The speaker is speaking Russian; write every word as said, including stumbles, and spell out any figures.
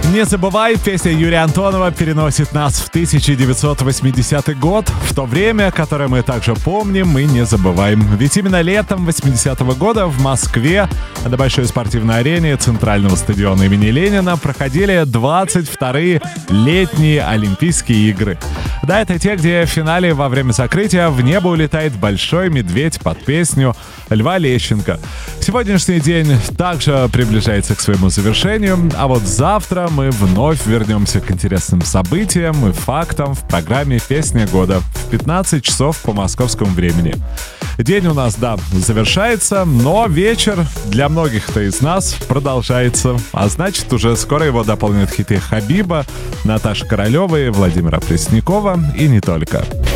Не забывай, песня Юрия Антонова переносит нас в тысяча девятьсот восьмидесятый год, в то время, которое мы также помним и не забываем. Ведь именно летом восьмидесятого года в Москве на большой спортивной арене Центрального стадиона имени Ленина проходили двадцать вторые летние Олимпийские игры. Да, это те, где в финале во время закрытия в небо улетает большой медведь под песню Льва Лещенко. Сегодняшний день также приближается к своему завершению, а вот завтра мы вновь вернемся к интересным событиям и фактам в программе «Песня года» в пятнадцать часов по московскому времени. День у нас, да, завершается, но вечер для многих-то из нас продолжается. А значит, уже скоро его дополнят хиты Хабиба, Наташи Королевой, Владимира Преснякова и не только.